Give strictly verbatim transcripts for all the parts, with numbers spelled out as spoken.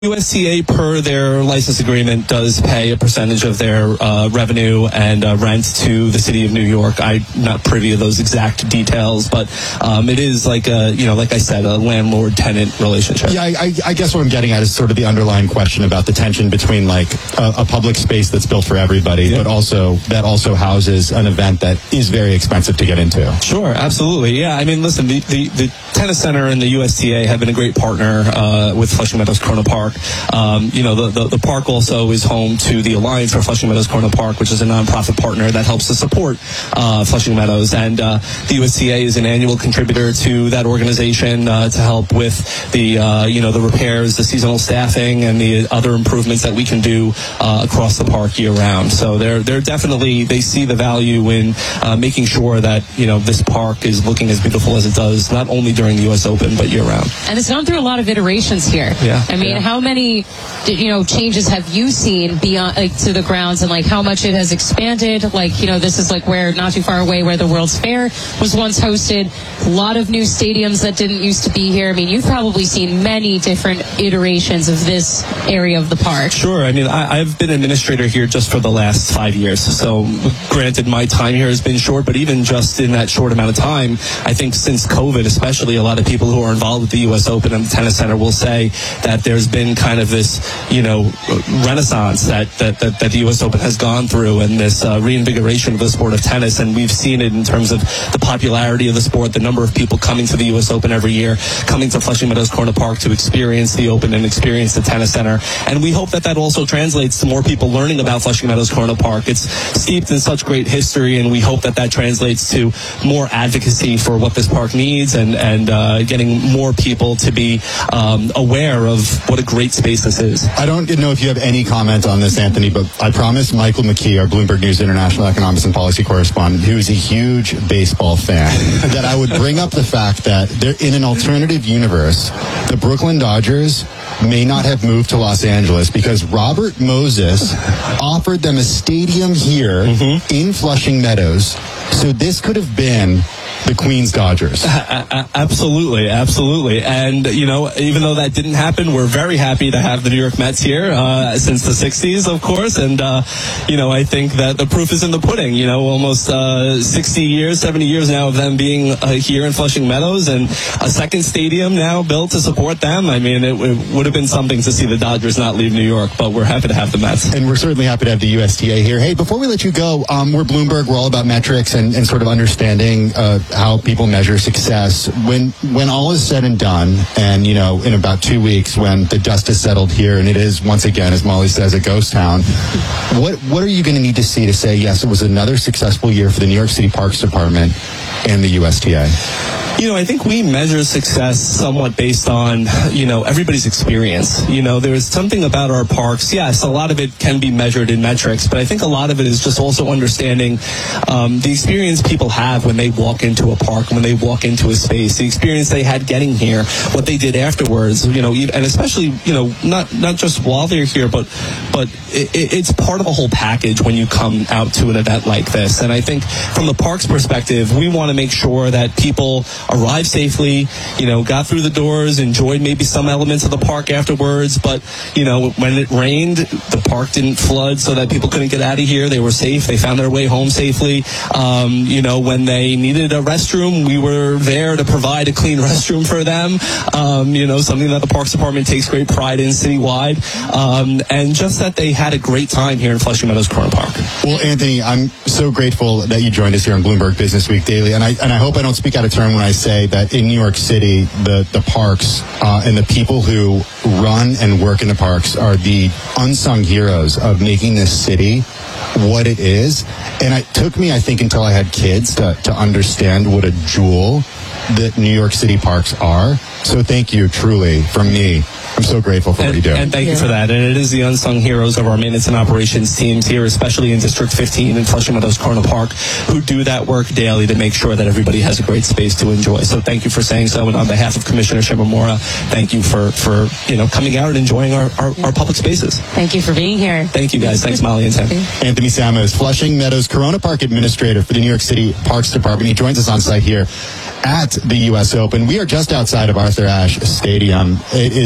U S T A, per their license agreement, does pay a percentage of their uh, revenue and uh, rent to the city of New York. I'm not privy to those exact details, but um, it is like a, you know, like I said, a landlord-tenant relationship. Yeah, I, I guess what I'm getting at is sort of the underlying question about the tension between like a, a public space that's built for everybody, yeah. but also that also houses an event that is very expensive to get into. Sure, absolutely. Yeah, I mean, listen, the, the, the Tennis Center and the U S T A have been a great partner uh, with Flushing Meadows Corona Park. Um, you know, the, the, the park also is home to the Alliance for Flushing Meadows Corona Park, which is a nonprofit partner that helps to support uh, Flushing Meadows. And uh, the U S T A is an annual contributor to that organization uh, to help with the, uh, you know, the repairs, the seasonal staffing, and the other improvements that we can do uh, across the park year round. So they're, they're definitely, they see the value in uh, making sure that, you know, this park is looking as beautiful as it does, not only during the U S Open, but year round. And it's gone through a lot of iterations here. Yeah. I mean, yeah. how many, you know, changes have you seen beyond, like, to the grounds, and like how much it has expanded? Like, you know, this is like where, not too far away, where the World's Fair was once hosted. A lot of new stadiums that didn't used to be here. I mean, you've probably seen many different iterations of this area of the park. Sure. I mean, I, I've been administrator here just for the last five years. So, granted, my time here has been short, but even just in that short amount of time, I think since COVID, especially, a lot of people who are involved with the U S Open and the Tennis Center will say that there's been kind of this, you know, renaissance that, that, that, that the U S Open has gone through, and this uh, reinvigoration of the sport of tennis. And we've seen it in terms of the popularity of the sport, the number of people coming to the U S Open every year, coming to Flushing Meadows Corona Park to experience the Open and experience the Tennis Center. And we hope that that also translates to more people learning about Flushing Meadows Corona Park. It's steeped in such great history, and we hope that that translates to more advocacy for what this park needs, and, and uh, getting more people to be um, aware of what a great space this is. I don't know if you have any comment on this, Anthony, but I promised Michael McKee, our Bloomberg News International Economics and Policy correspondent, who is a huge baseball fan, that I would bring up the fact that they're in an alternative universe. The Brooklyn Dodgers may not have moved to Los Angeles because Robert Moses offered them a stadium here mm-hmm. in Flushing Meadows. So this could have been the Queens Dodgers. Uh, absolutely, absolutely. And, you know, even though that didn't happen, we're very happy to have the New York Mets here uh, since the sixties, of course. And, uh, you know, I think that the proof is in the pudding. You know, almost uh, sixty years, seventy years now of them being uh, here in Flushing Meadows, and a second stadium now built to support them. I mean, it, it would have been something to see the Dodgers not leave New York, but we're happy to have the Mets. And we're certainly happy to have the U S T A here. Hey, before we let you go, um, we're Bloomberg. We're all about metrics and, and sort of understanding uh, how people measure success. When when all is said and done, and, you know, in about two weeks when the dust has settled here, and it is, once again, as Molly says, a ghost town, what what are you going to need to see to say, yes, it was another successful year for the New York City Parks Department and the U S T A? You know, I think we measure success somewhat based on, you know, everybody's experience. You know, there's something about our parks. Yes, a lot of it can be measured in metrics, but I think a lot of it is just also understanding um, the experience people have when they walk into a park, when they walk into a space, the experience they had getting here, what they did afterwards, you know, and especially, you know, not not just while they're here, but but it, it's part of a whole package when you come out to an event like this. And I think from the park's perspective, we want to make sure that people arrived safely, you know, got through the doors, enjoyed maybe some elements of the park afterwards, but, you know, when it rained, the park didn't flood so that people couldn't get out of here. They were safe. They found their way home safely. Um, you know, when they needed a restroom, we were there to provide a clean restroom for them. Um, you know, something that the Parks Department takes great pride in citywide. Um, and just that they had a great time here in Flushing Meadows Corona Park. Well, Anthony, I'm so grateful that you joined us here on Bloomberg Business Week Daily. And I, and I hope I don't speak out of turn when I say that in New York City, the, the parks uh, and the people who run and work in the parks are the unsung heroes of making this city what it is. And it took me, I think, until I had kids to, to understand what a jewel that New York City parks are. So thank you, truly, from me. I'm so grateful for and, what you do. And thank yeah. you for that. And it is the unsung heroes of our maintenance and operations teams here, especially in District fifteen in Flushing Meadows Corona Park, who do that work daily to make sure that everybody has a great space to enjoy. So thank you for saying so. And on behalf of Commissioner Shimomura, thank you for, for you know, coming out and enjoying our, our, our public spaces. Thank you for being here. Thank you, guys. Thanks, Molly and Tim. Anthony Samos, Flushing Meadows Corona Park Administrator for the New York City Parks Department. He joins us on site here at the U S Open. We are just outside of Arthur Ashe Stadium. It is a second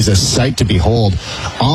sight to behold.